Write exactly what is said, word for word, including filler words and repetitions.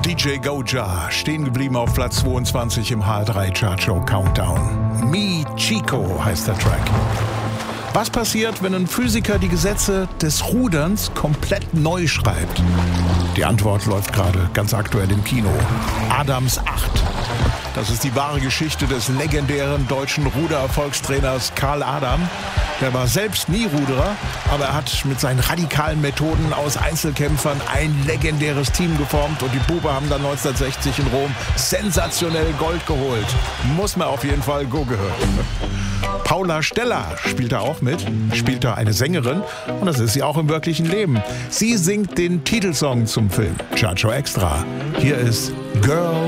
D J Goja, stehen geblieben auf Platz zweiundzwanzig im H R drei Chartshow Countdown. Mi Chico heißt der Track. Was passiert, wenn ein Physiker die Gesetze des Ruderns komplett neu schreibt? Die Antwort läuft gerade ganz aktuell im Kino. Adams acht. Das ist die wahre Geschichte des legendären deutschen Rudererfolgstrainers Karl Adam. Der war selbst nie Ruderer, aber er hat mit seinen radikalen Methoden aus Einzelkämpfern ein legendäres Team geformt und die Buben haben dann neunzehnhundertsechzig in Rom sensationell Gold geholt. Muss man auf jeden Fall go gehört. Paula Steller spielt da auch mit, spielt da eine Sängerin und das ist sie auch im wirklichen Leben. Sie singt den Titelsong zum Film Chartshow Extra. Hier ist Girl